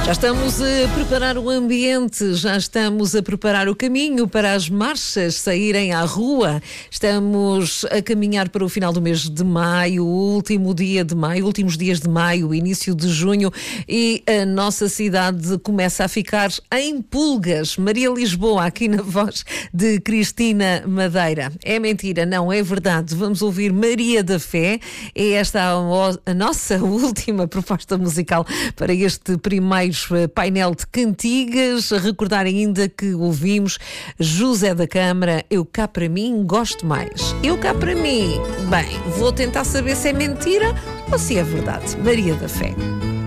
Já estamos a preparar o ambiente, já estamos a preparar o caminho para as marchas saírem à rua. Estamos a caminhar para o final do mês de maio, o último dia de maio, últimos dias de maio, início de junho, e a nossa cidade começa a ficar em pulgas. Maria Lisboa, aqui na voz de Cristina Madeira. É mentira, não, é verdade. Vamos ouvir Maria da Fé. É esta a nossa última proposta musical para este primeiro painel de cantigas. A recordar ainda que ouvimos José da Câmara, Eu Cá Para Mim Gosto Mais. Eu Cá Para Mim, bem, vou tentar saber se é mentira ou se é verdade. Maria da Fé.